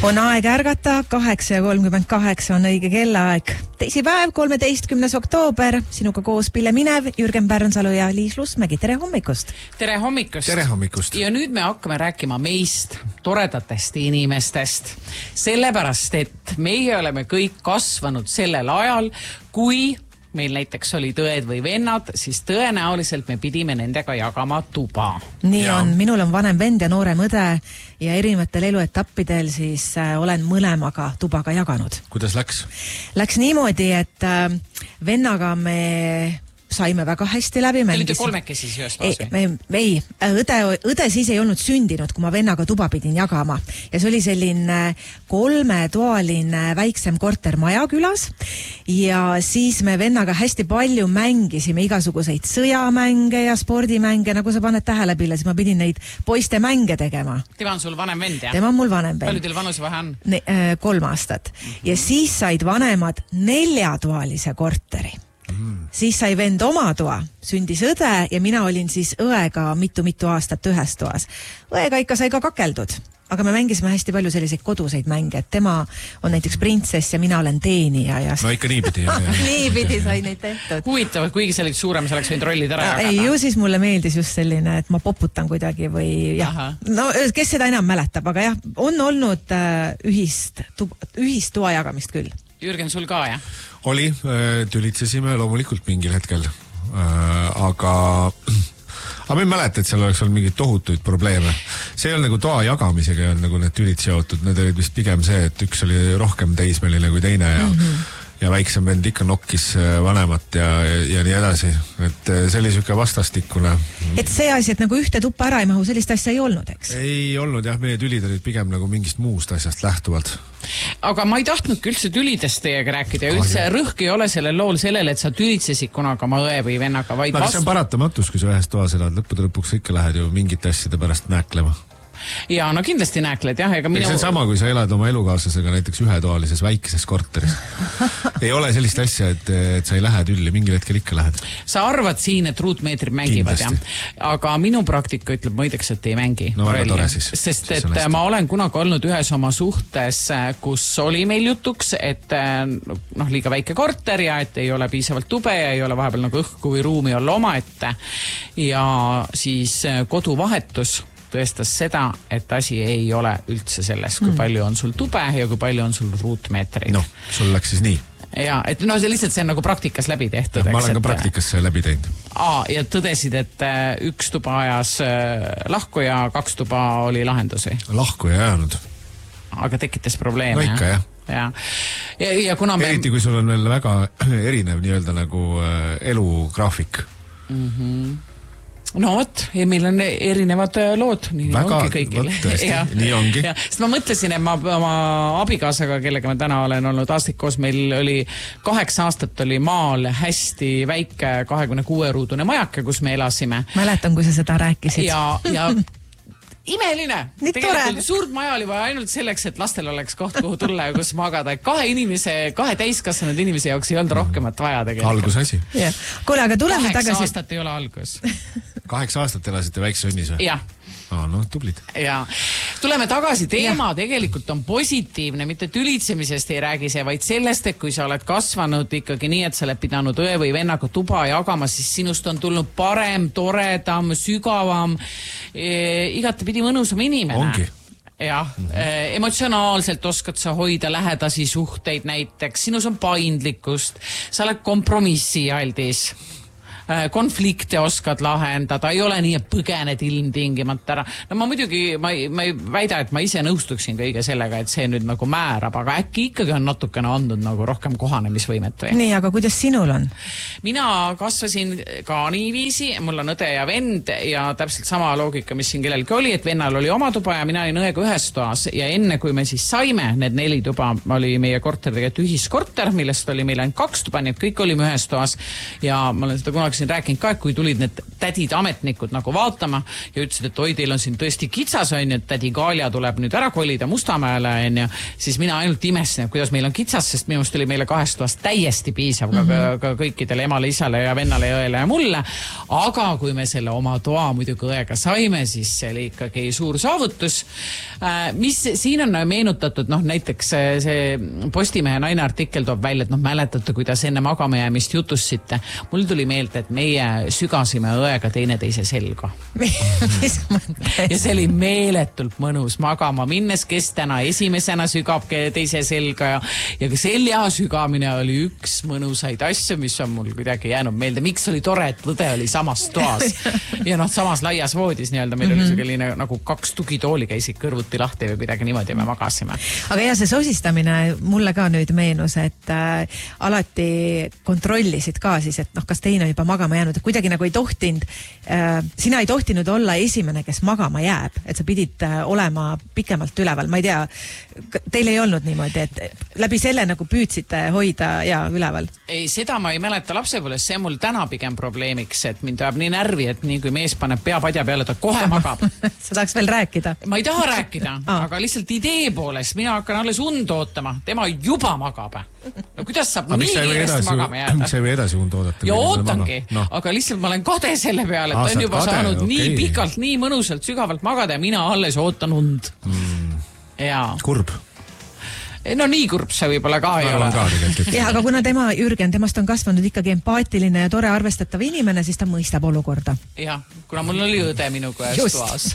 On aeg ärgata, 8:38 on õige kellaaeg. Teisipäev, 13. oktoober, sinuga koos Pille Minev, Jürgen Pärnsalu ja Liis Lusmägi. Tere hommikust! Tere hommikust! Tere hommikust! Ja nüüd me hakkame rääkima meist, toredatest inimestest. Sellepärast, et meie oleme kõik kasvanud sellel ajal, kui meil näiteks oli õed või vennad, siis tõenäoliselt me pidime nendega jagama tuba. Nii on, minul on vanem vend ja noorem õde ja erinevatel eluetappidel siis olen mõlemaga tubaga jaganud. Kuidas läks? Läks niimoodi, et vennaga me saime väga hästi läbi. Te olite kolmekesi siis ühes toas või? Õde siis ei olnud sündinud, kui ma vennaga tuba pidin jagama. Ja see oli selline 3-toaline väiksem kortermaja külas. Ja siis me vennaga hästi palju mängisime igasuguseid sõjamänge ja spordimänge. Nagu sa paned tähele, Pille, siis ma pidin neid poiste mänge tegema. Tema on sul vanem vend, jah? Tema on mul vanem vend. Palju teil vanuse vahe on? 3 aastat. Ja siis said vanemad 4-toalise korteri. Siis sai vend oma toa, sündis õde ja mina olin siis õega mitu aastat ühes toas. Õega ikka sai ka kakeldud, aga me mängisime hästi palju selliseid koduseid mänge, et tema on näiteks printsess ja mina olen teenija. Ja... No ikka niipidi. Niipidi sai neid tehtud. Huvitav, kuigi see oli suurem, see oleks võinud rollid ära jagada. Ei, ju siis mulle meeldis just selline, et ma poputan kuidagi või jah. No kes seda enam mäletab, aga jah, on olnud ühist toa jagamist küll. Jürgen, sul ka, jah? Oli, tülitsesime loomulikult mingil hetkel, aga ma ei mäleta, et seal oleks olnud mingeid tohutuid probleeme. See ei olnud nagu toa jagamisega, ei olnud nagu need tülid seotud, need olid vist pigem see, et üks oli rohkem teismeline kui teine ja väiksem vend ikka nokkis vanemat ja nii edasi. Et see oli siuke vastastikune. Et see asi, et nagu ühte tuppa ära ei mahu, sellist asja ei olnud, eks? Ei olnud, jah, meie tülid olid pigem nagu mingist muust asjast lähtuvalt. Aga ma ei tahtnudki üldse tülidest teiega rääkida ja üldse rõhk ei ole sellel lool sellele, et sa tülitsesid kunaga oma õe või vennaga, vaid see on paratamatus, kui sa ühes toas elad, lõpuks ikka lähed ju mingite asjade pärast nääklema. Ja no kindlasti nääkled, jah. See on sama, kui sa elad oma elukaaslasega näiteks ühetoalises väikeses korteris. Ei ole sellist asja, et sa ei lähe tülli, mingil hetkel ikka lähed. Sa arvad siin, et ruutmeetrid mängivad, jah. Aga minu praktika ütleb mõideks, et ei mängi. No väga tore siis. Sest et ma olen kunagi olnud ühes oma suhtes, kus oli meil jutuks, et liiga väike korter ja et ei ole piisavalt tube ja ei ole vahepeal nagu õhku või ruumi olla omaette. Ja siis koduvahetus tõestas seda, et asi ei ole üldse selles, kui palju on sul tube ja kui palju on sul ruutmeetreid. No, sul läks siis nii. Ja, et see lihtsalt see on nagu praktikas läbi tehtud. Ja, ma olen ka praktikas see läbi teinud. Ja tõdesid, et üks tuba ajas lahku ja 2 tuba oli lahendusi. Lahku ei jäänud. Aga tekitas probleeme. No ikka, jah. Ja kuna eriti, kui sul on veel väga erinev nii-öelda nagu elugraafik. No vot, ja meil on erinevad lood, nii väga, ongi kõigil. Nii ongi. Sest ma mõtlesin, et ma oma abikaasaga, kellega ma täna olen olnud aastaid koos, meil oli 8 aastat oli maal hästi väike 26-ruudune majake, kus me elasime. Mäletan, kui sa seda rääkisid. Ja imeline. Tegelikult suurt maja oli vaja ainult selleks, et lastel oleks koht, kuhu tulla ja kus magada. 2 täiskasvanud inimese jaoks ei olnud rohkemat vaja tegelikult. Algus asi. Kuule, aga tuleme 8 tagasi. 8 aastat ei ole algus. 8 aastat elasite väikse õnnis või? Jah. No, tublid. Ja tuleme tagasi, teema tegelikult on positiivne, mitte tülitsemisest ei räägi see, vaid sellest, et kui sa oled kasvanud ikkagi nii, et sa oled pidanud õe või vennaga tuba jagama, siis sinust on tulnud parem, toredam, sügavam, igatepidi mõnusam inimene. Ongi. Jah, emotsionaalselt oskad sa hoida lähedasi suhteid näiteks, sinus on paindlikkust, sa oled kompromissialdis. Konflikte oskad lahendada, ei ole nii, et põgened ilmtingimata ära. No ma muidugi, ma ei väida, et ma ise nõustuksin kõige sellega, et see nüüd nagu määrab, aga äkki ikkagi on natukene andnud nagu rohkem kohanemisvõimet või? Nii, aga kuidas sinul on? Mina kasvasin ka niiviisi, mul on õde ja vend ja täpselt sama loogika, mis siin kellelgi oli, et vennal oli oma tuba ja mina olin õega ühes toas ja enne kui me siis saime need 4 tuba, oli meie korter tegelikult ühiskorter, millest oli meil ainult 2 tuba, nii et kõik olime ühes toas ja ma olen seda kunagi kunagi siin rääkinud ka, et kui tulid need tädid ametnikud nagu vaatama ja ütlesid, et oi, teil on siin tõesti kitsas, on ju, et tädi Kaalja tuleb nüüd ära kolida Mustamäele, on ju, siis mina ainult imestasin, kuidas meil on kitsas, sest minu arust oli meile 2 toast täiesti piisav ka kõikidele emale, isale ja vennale ja õele ja mulle. Aga kui me selle oma toa muidugi õega saime, siis see oli ikkagi suur saavutus. Mis siin on meenutatud, näiteks see Postimehe naine artikkel toob välja, et mäletate, kuidas enne magamajäämist jutussite. Mul tuli meelde, et meie sügasime õega teineteise selga. Ja see oli meeletult mõnus magama minnes, kes täna esimesena sügab teise selga ja ka selja sügamine oli üks mõnusaid asju, mis on mul kuidagi jäänud meelde. Miks oli tore, et õde oli samas toas ja samas laias voodis nii-öelda. Meil oli selline nagu 2 tugitooli käisid kõrvuti lahti või kuidagi niimoodi me magasime. Aga ja see sosistamine mulle ka nüüd meenus, et alati kontrollisid ka siis, et kas teine on juba magama jäänud, et kuidagi nagu ei tohtinud, sina ei tohtinud olla esimene, kes magama jääb, et sa pidid olema pikemalt üleval. Ma ei tea, teil ei olnud niimoodi, et läbi selle nagu püüdsite hoida ja üleval? Ei, seda ma ei mäleta lapsepõlves, see on mul täna pigem probleemiks, et mind ajab nii närvi, et nii kui mees paneb pea padja peale, ta kohe magab. Sa tahaks veel rääkida? Ma ei taha rääkida, aga lihtsalt idee poolest mina hakkan alles und ootama, tema juba magab. No kuidas saab nii kiiresti magama jääda? Miks sa ei või edasi und oodata? Ja ootangi, aga lihtsalt ma olen kade selle peale, et ta on juba saanud nii pikalt, nii mõnusalt, sügavalt magada ja mina alles ootan und. Kurb. No nii kurb see võib-olla ka ei ole. Ja, aga kuna Jürgen, temast on kasvanud ikkagi empaatiline ja tore arvestatav inimene, siis ta mõistab olukorda. Ja, kuna mul oli õde minuga ühes toas.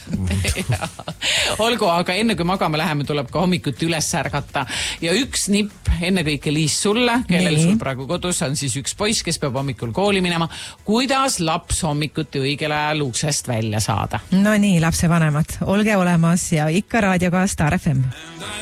Olgu, aga enne kui magama läheme, tuleb ka hommikuti üles ärgata. Ja üks nipp, enne kõike Liis sulle, kellel sul praegu kodus on siis üks poiss, kes peab hommikul kooli minema. Kuidas laps hommikuti õigel ajal uksest välja saada? No nii, lapse vanemad, olge olemas ja ikka raadioga Star FM.